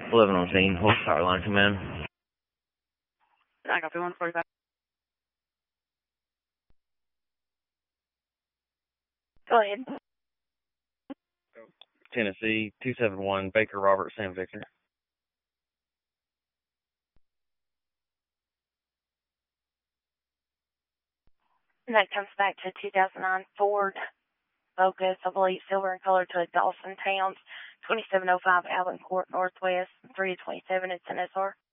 11 on scene. Horsepower line command. I got 145. Go ahead. Tennessee 271 Baker Robert Sam Victor. And that comes back to 2009 Ford Focus, I believe, silver in color to Dawson Towns, 2705 Allen Court Northwest, 3 to 27. It's an SR.